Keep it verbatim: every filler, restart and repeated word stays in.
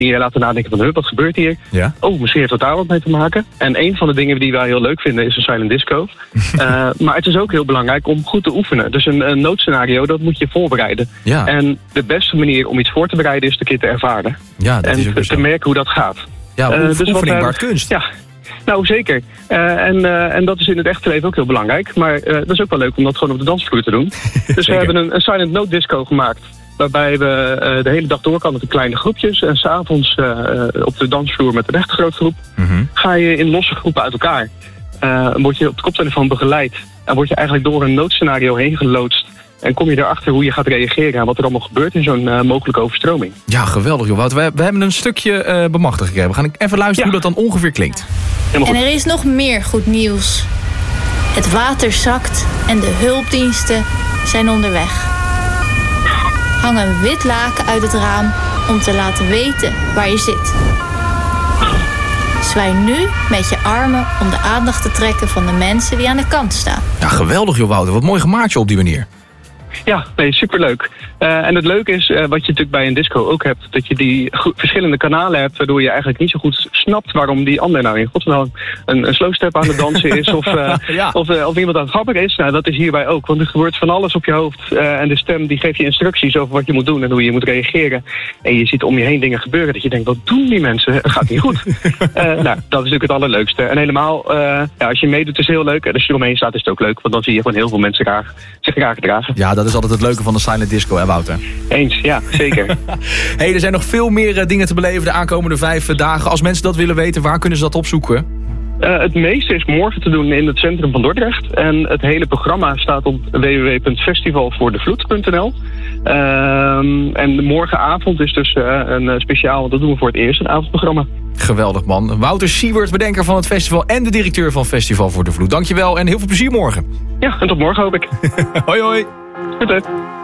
je laten nadenken van, huh, wat gebeurt hier? Ja. Oh, misschien heeft dat daar wat mee te maken. En een van de dingen die wij heel leuk vinden is een silent disco. uh, maar het is ook heel belangrijk om goed te oefenen. Dus een, een noodscenario, dat moet je voorbereiden. Ja. En de beste manier om iets voor te bereiden is de keer te ervaren. Ja, dat en is ook te, zo. te merken hoe dat gaat. Ja, Uh, oef- dus wat oefening wij- waard kunst. Ja. Nou, zeker. Uh, en, uh, en dat is in het echte leven ook heel belangrijk. Maar uh, dat is ook wel leuk om dat gewoon op de dansvloer te doen. Dus we Zeker. hebben een, een silent note disco gemaakt. Waarbij we uh, de hele dag door kan met de kleine groepjes. En s'avonds uh, uh, op de dansvloer met een echte grote groep. Mm-hmm. Ga je in losse groepen uit elkaar. Uh, word je op de koptelefoon begeleid. En word je eigenlijk door een noodscenario heen geloodst. En kom je erachter hoe je gaat reageren en wat er allemaal gebeurt in zo'n uh, mogelijke overstroming. Ja, geweldig joh, Wouter. We, we hebben een stukje uh, bemachtigd gekregen. We gaan even luisteren Ja. hoe dat dan ongeveer klinkt. Helemaal En goed. er is nog meer goed nieuws. Het water zakt en de hulpdiensten zijn onderweg. Hang een wit laken uit het raam om te laten weten waar je zit. Zwaai nu met je armen om de aandacht te trekken van de mensen die aan de kant staan. Ja, geweldig joh, Wouter. Wat mooi gemaakt joh op die manier. Ja, nee, superleuk. Uh, en het leuke is, uh, wat je natuurlijk bij een disco ook hebt, dat je die go- verschillende kanalen hebt, waardoor je eigenlijk niet zo goed snapt waarom die ander nou in godsnaam een, een slow step aan het dansen is, of, uh, Ja. of, uh, of iemand aan het grappen is. Nou, dat is hierbij ook, want er gebeurt van alles op je hoofd. Uh, en de stem die geeft je instructies over wat je moet doen en hoe je moet reageren. En je ziet om je heen dingen gebeuren dat je denkt, wat doen die mensen? Het gaat niet goed. uh, nou, dat is natuurlijk het allerleukste. En helemaal, uh, ja, als je meedoet is het heel leuk. En als je eromheen staat is het ook leuk, want dan zie je gewoon heel veel mensen graag, zich graag gedragen. Ja, dat is altijd het leuke van de silent disco, hè Wouter? Eens, ja, zeker. Hey, er zijn nog veel meer uh, dingen te beleven de aankomende vijf uh, dagen. Als mensen dat willen weten, waar kunnen ze dat opzoeken? Uh, het meeste is morgen te doen in het centrum van Dordrecht. En het hele programma staat op w w w punt festivalvoordevloed punt n l. Um, en morgenavond is dus uh, een uh, speciaal, want dat doen we voor het eerst, een avondprogramma. Geweldig man. Wouter Siewert, bedenker van het festival en de directeur van Festival voor de Vloed. Dankjewel en heel veel plezier morgen. Ja, en tot morgen hoop ik. Hoi hoi. Goed, hè.